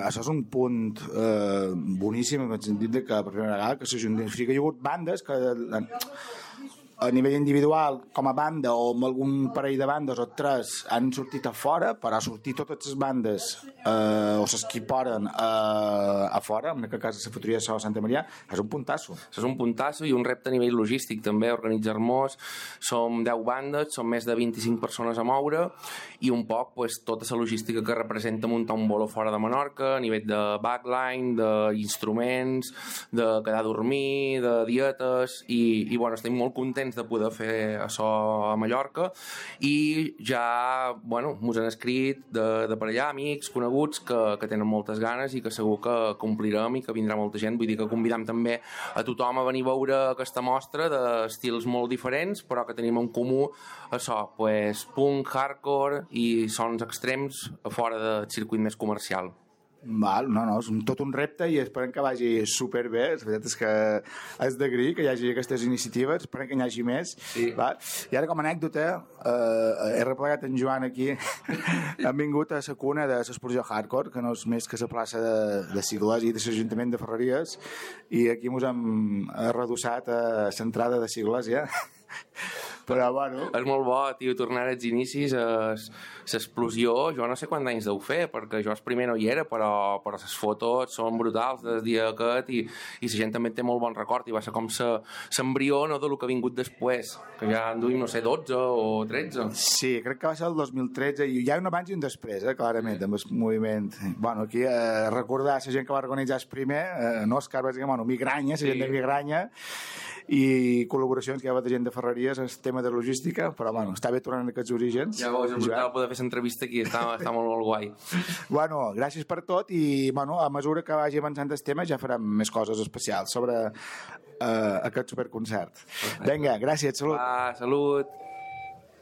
això és un punt boníssim en el sentit de que per primera vegada que s'ajunten. O sigui que hi ha hagut bandes que a nivell individual, com a banda o amb algun parell de bandes o tres han sortit a fora, però sortir totes les bandes o s'esquiporen a fora, en aquest cas la Fotoria de Sala Santa Maria, és un puntasso. És un puntasso i un repte a nivell logístic també, organitzar-nos. Som 10 bandes, som més de 25 persones a moure i un poc pues, tota la logística que representa muntar un bolo fora de Menorca a nivell de backline, d'instruments, de quedar a dormir, de dietes i bueno, estem molt contents de poder fer això a Mallorca i ja, bueno, mos han escrit de per allà, amics, coneguts que tenen moltes ganes i que segur que complirem i que vindrà molta gent, vull dir que convidam també a tothom a venir a veure aquesta mostra d'estils molt diferents però que tenim en comú això, pues, punk, hardcore i sons extrems a fora del circuit més comercial. Val, no, és tot un repte i esperem que vagi superbé. La veritat és que és d'agrair que hi hagi aquestes iniciatives, esperem que n'hi hagi més. Sí. Val? I ara com a anècdota he replegat en Joan aquí hem vingut a la cuna de l'exposició Hardcore, que no és més que la plaça de Sigles i de l'Ajuntament de Ferreries, i aquí ens hem reduçat a l'entrada de Sigles ja. Però bueno, és molt bo, tio, tornar als inicis, l'explosió, jo no sé quants anys deu fer, perquè jo el primer no hi era, però les fotos són brutals del dia aquest i la gent també té molt bon record i va ser com l'embrió no, del que ha vingut després, que ja en duim, no sé, 12 o 13. Sí, crec que va ser el 2013 i hi ha un abans i un després, clarament, amb el moviment. Bueno, aquí recordar la gent que va organitzar el primer, no Òscar, bàsicament, Migranya, la gent de Migranya, i col·laboracions que hi ha de gent de Ferreries en el tema de logística, però bueno, està bé tornant a aquests orígens. Ja veus, és brutal poder fer l'entrevista aquí, està molt, molt guai. Bueno, gràcies per tot i bueno, a mesura que vagi avançant el tema ja farem més coses especials sobre aquest superconcert. Vinga, gràcies, salut. Salut.